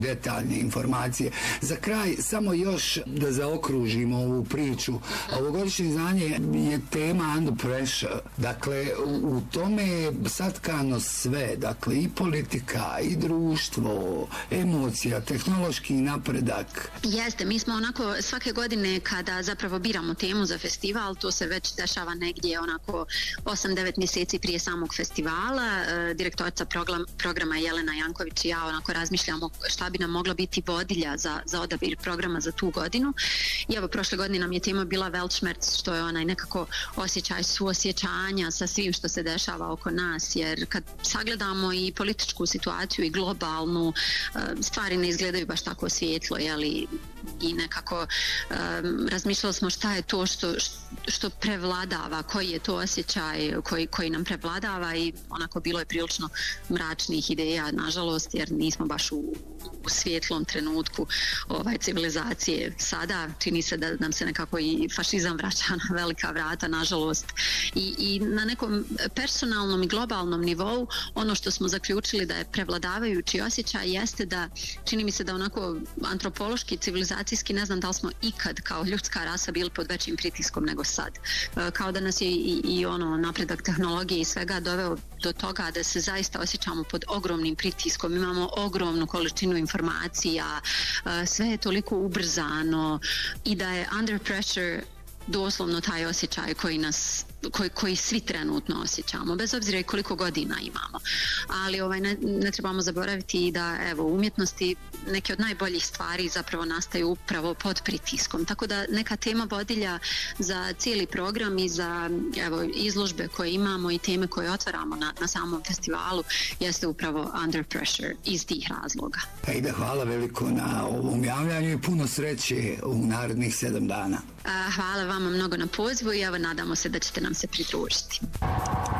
detaljne informacije. Za kraj, samo još da zaokružimo ovu priču. Ovogodišnje izdanje je tema Under Pressure. Dakle, u tome je satkano sve. Dakle, i politika, i društvo, emocija, tehnološki napredak. Jeste, mi smo onako svake godine kada zapravo biramo temu za festival, to se već dešava negdje onako 8-9 mjeseci prije samog festivala. Direktorica programa Jelena Janković i ja onako razmišljamo šta bi nam mogla biti vodilja za odabir programa za tu godinu. I evo, prošle godine nam je tema bila Weltschmerz, što je onaj nekako osjećaj suosjećanja sa svim što se dešava oko nas, jer kad sagledamo i političku situaciju i globalnu, stvari ne izgledaju baš tako svijetlo, jeli, i nekako razmišljali smo šta je to što prevladava, koji je to osjećaj koji nam prevladava, i onako bilo je prilično mračnih ideja, nažalost, jer nismo baš u svijetlom trenutku civilizacije. Sada čini se da nam se nekako i fašizam vraća na velika vrata, nažalost, i na nekom personalnom i globalnom nivou ono što smo zaključili da je prevladavajući osjećaj jeste da, čini mi se da onako antropološki, civilizacijski, ne znam da li smo ikad kao ljudska rasa bili pod većim pritiskom nego sad. Kao da nas je i ono napredak tehnologije i svega doveo do toga da se zaista osjećamo pod ogromnim pritiskom, imamo ogromnu količinu informacija, sve je toliko ubrzano, i da je under pressure doslovno taj osjećaj koji svi trenutno osjećamo, bez obzira i koliko godina imamo. Ali ne trebamo zaboraviti i da u umjetnosti neke od najboljih stvari zapravo nastaju upravo pod pritiskom. Tako da neka tema vodilja za cijeli program i za izložbe koje imamo i teme koje otvaramo na samom festivalu jeste upravo Under Pressure iz tih razloga. Ejda, hvala veliko na ovom javljanju i puno sreće u narednih 7 dana. Hvala vama mnogo na pozivu i nadamo se da ćete nam se pridružiti.